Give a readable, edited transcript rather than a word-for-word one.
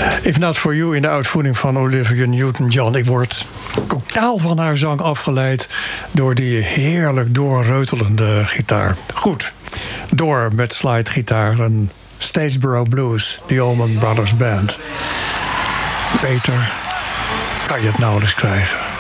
If Not For You in de uitvoering van Olivia Newton-John. Ik word totaal van haar zang afgeleid door die heerlijk doorreutelende gitaar. Goed, door met slidegitaar en Statesboro Blues, de Allman Brothers Band. Beter kan je het nauwelijks krijgen.